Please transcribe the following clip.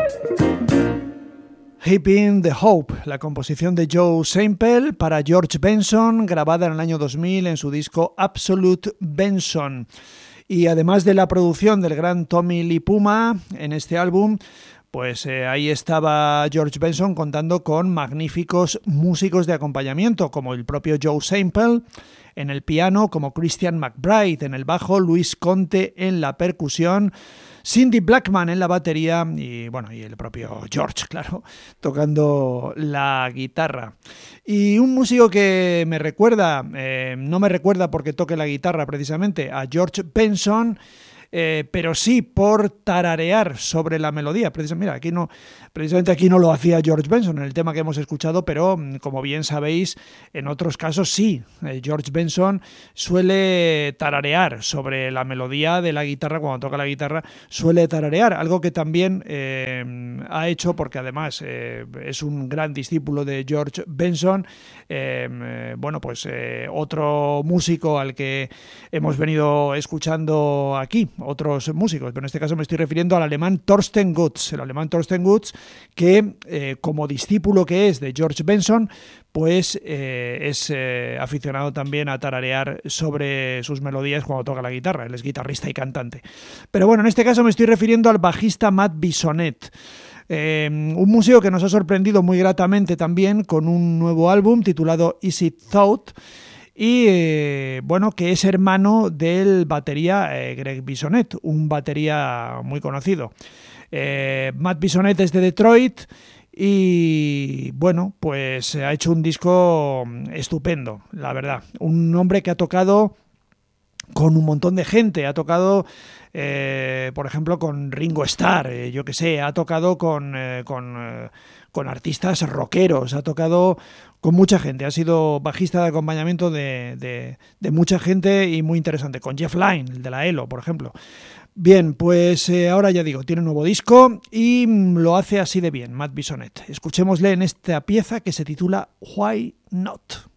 Keeping the Hope, la composición de Joe Sample para George Benson, grabada en el año 2000 en su disco Absolute Benson. Y además de la producción del gran Tommy Lee Puma en este álbum, pues ahí estaba George Benson contando con magníficos músicos de acompañamiento, como el propio Joe Sample en el piano, como Christian McBride en el bajo, Luis Conte en la percusión, Cindy Blackman en la batería y bueno, y el propio George, claro, tocando la guitarra. Y un músico que me recuerda, no me recuerda porque toque la guitarra precisamente, a George Benson, pero sí por tararear sobre la melodía. Precisamente aquí no lo hacía George Benson en el tema que hemos escuchado, pero como bien sabéis, en otros casos sí. George Benson suele tararear sobre la melodía de la guitarra, cuando toca la guitarra suele tararear, algo que también ha hecho, porque además es un gran discípulo de George Benson, otro músico al que hemos venido escuchando aquí, otros músicos, pero en este caso me estoy refiriendo al alemán Thorsten Gutz, que como discípulo que es de George Benson, pues es aficionado también a tararear sobre sus melodías cuando toca la guitarra. Él es guitarrista y cantante. Pero bueno, en este caso me estoy refiriendo al bajista Matt Bisonet. Un músico que nos ha sorprendido muy gratamente también con un nuevo álbum titulado Easy Thought, y que es hermano del batería Greg Bisonet, un batería muy conocido. Matt Bisonet es de Detroit y pues ha hecho un disco estupendo, la verdad. Un hombre que ha tocado con un montón de gente, ha tocado por ejemplo con Ringo Starr, ha tocado con artistas rockeros, ha tocado con mucha gente, ha sido bajista de acompañamiento de mucha gente y muy interesante, con Jeff Lynne, el de la ELO, por ejemplo. Bien, pues ahora ya digo, tiene un nuevo disco y lo hace así de bien, Matt Bisonet. Escuchémosle en esta pieza que se titula Why Not.